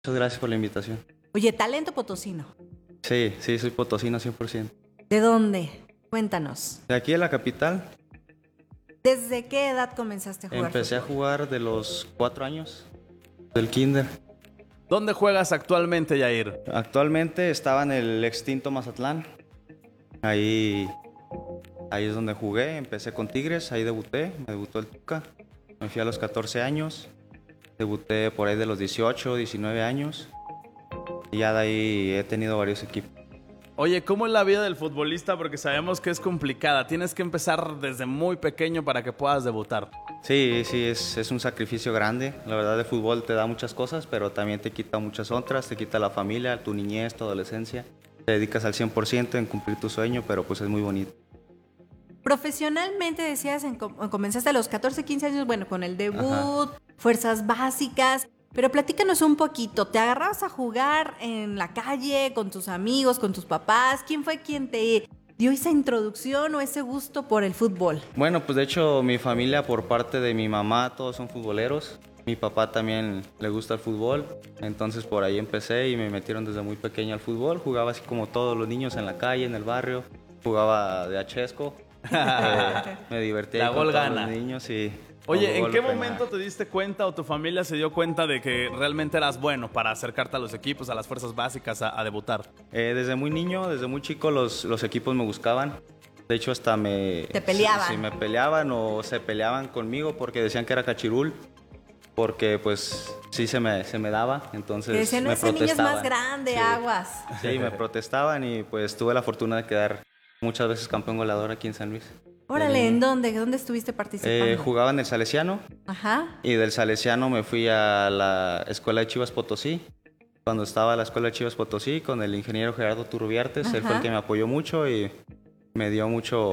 Muchas gracias por la invitación. Oye, talento potosino. Sí, sí, soy potosino 100%. ¿De dónde? Cuéntanos. De aquí en la capital, ¿Desde qué edad comenzaste a jugar empecé a fútbol? jugar de los 4 años, del kinder. ¿Dónde juegas actualmente, Yair? Actualmente estaba en el extinto Mazatlán. Ahí, ahí es donde jugué, empecé con Tigres, ahí debuté, me debutó el Tuca. Me fui a los 14 años, debuté por ahí de los 18, 19 años. Y ya de ahí he tenido varios equipos. Oye, ¿cómo es la vida del futbolista? Porque sabemos que es complicada. Tienes que empezar desde muy pequeño para que puedas debutar. Sí, sí, es un sacrificio grande. La verdad, el fútbol te da muchas cosas, pero también te quita muchas otras. Te quita la familia, tu niñez, tu adolescencia. Te dedicas al 100% en cumplir tu sueño, pero pues es muy bonito. Profesionalmente decías, comenzaste a los 14, 15 años, bueno, con el debut, Ajá. fuerzas básicas, pero platícanos un poquito. ¿Te agarrabas a jugar en la calle, con tus amigos, con tus papás? ¿Quién fue quien te dio esa introducción o ese gusto por el fútbol? Bueno, pues de hecho mi familia por parte de mi mamá todos son futboleros. Mi papá también le gusta el fútbol, entonces por ahí empecé y me metieron desde muy pequeño al fútbol. Jugaba así como todos los niños en la calle, en el barrio. Jugaba de achesco. Me divertía La ahí con gol todos gana. los niños y... Oye, pongo ¿en gol qué o penal. momento te diste cuenta o tu familia se dio cuenta de que realmente eras bueno para acercarte a los equipos, a las fuerzas básicas, a debutar? Desde muy niño, desde muy chico los equipos me buscaban. De hecho hasta me... Te peleaban. Si me peleaban o se peleaban conmigo porque decían que era cachirul. Porque pues sí se me daba, entonces Que decían, no, me ese niño es más protestaban. grande, Sí. aguas. Sí, me protestaban y pues tuve la fortuna de quedar muchas veces campeón goleador aquí en San Luis. Órale, De ¿en niño. dónde? ¿Dónde estuviste participando? Jugaba en el Salesiano Ajá. y del Salesiano me fui a la escuela de Chivas Potosí. Cuando estaba en la escuela de Chivas Potosí con el ingeniero Gerardo Turrubiartes, él fue el Ajá. que me apoyó mucho y me dio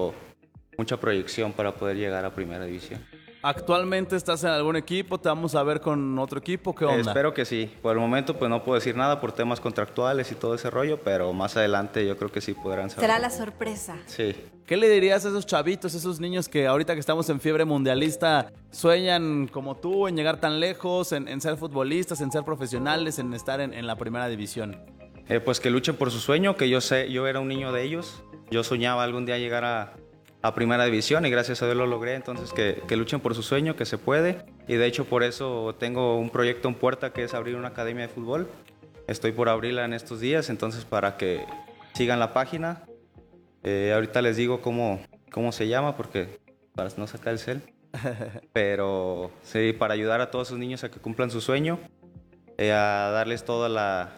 mucha proyección para poder llegar a Primera División. ¿Actualmente estás en algún equipo? ¿Te vamos a ver con otro equipo? ¿Qué onda? Espero que sí. Por el momento pues no puedo decir nada por temas contractuales y todo ese rollo, pero más adelante yo creo que sí podrán saber. Será la sorpresa. Sí. ¿Qué le dirías a esos chavitos, esos niños que ahorita que estamos en fiebre mundialista sueñan como tú en llegar tan lejos, en ser futbolistas, en ser profesionales, en estar en la primera división? Pues que luchen por su sueño, que yo era un niño de ellos. Yo soñaba algún día llegar a Primera División y gracias a Dios lo logré. Entonces que luchen por su sueño, que se puede. Y de hecho por eso tengo un proyecto en puerta que es abrir una academia de fútbol. Estoy por abrirla en estos días, entonces para que sigan la página. Ahorita les digo cómo se llama porque para no sacar el cel. Pero sí, para ayudar a todos esos niños a que cumplan su sueño, a darles toda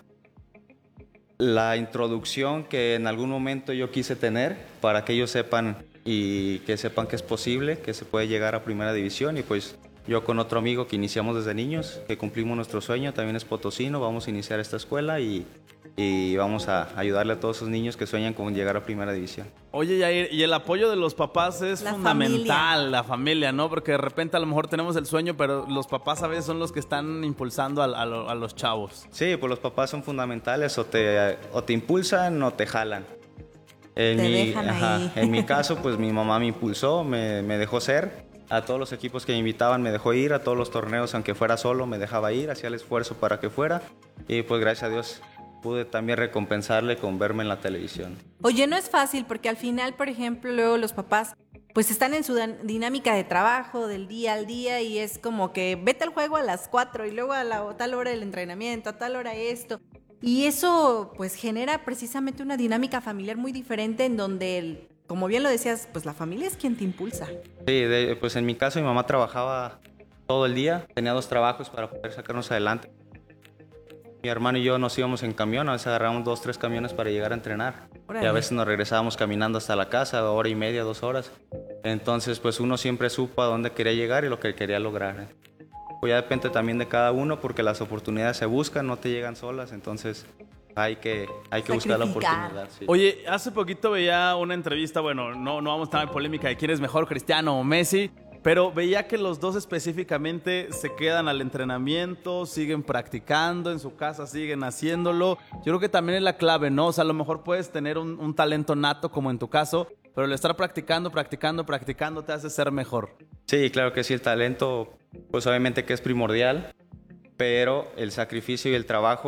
la introducción que en algún momento yo quise tener para que ellos sepan y que sepan que es posible, que se puede llegar a Primera División. Y pues yo con otro amigo que iniciamos desde niños, que cumplimos nuestro sueño, también es potosino, vamos a iniciar esta escuela y vamos a ayudarle a todos esos niños que sueñan con llegar a Primera División. Oye, Yair, y el apoyo de los papás es La fundamental, familia. la familia, ¿no? Porque de repente a lo mejor tenemos el sueño, pero los papás a veces son los que están impulsando a los chavos. Sí, pues los papás son fundamentales, o te impulsan o te jalan. Te dejan ahí. En mi caso, pues mi mamá me impulsó, me dejó ser. A todos los equipos que me invitaban me dejó ir, a todos los torneos, aunque fuera solo, me dejaba ir, hacía el esfuerzo para que fuera. Y pues gracias a Dios pude también recompensarle con verme en la televisión. Oye, no es fácil porque al final, por ejemplo, luego los papás pues están en su dinámica de trabajo del día al día y es como que vete al juego a las 4 y luego a tal hora el entrenamiento, a tal hora esto. Y eso pues genera precisamente una dinámica familiar muy diferente en donde, como bien lo decías, pues la familia es quien te impulsa. Sí, pues en mi caso mi mamá trabajaba todo el día, tenía 2 trabajos para poder sacarnos adelante. Mi hermano y yo nos íbamos en camión, a veces agarrábamos 2, 3 camiones para llegar a entrenar. Órale. Y a veces nos regresábamos caminando hasta la casa, hora y media, 2 horas. Entonces, pues uno siempre supo a dónde quería llegar y lo que quería lograr. Pues ya depende también de cada uno, porque las oportunidades se buscan, no te llegan solas. Entonces, hay que buscar la Sacrificar. oportunidad. Sí. Oye, hace poquito veía una entrevista, bueno, no vamos a estar en polémica de quién es mejor, Cristiano o Messi, pero veía que los dos específicamente se quedan al entrenamiento, siguen practicando, en su casa siguen haciéndolo. Yo creo que también es la clave, ¿no? O sea, a lo mejor puedes tener un talento nato como en tu caso, pero el estar practicando te hace ser mejor. Sí, claro que sí, el talento, pues obviamente que es primordial. pero el sacrificio y el trabajo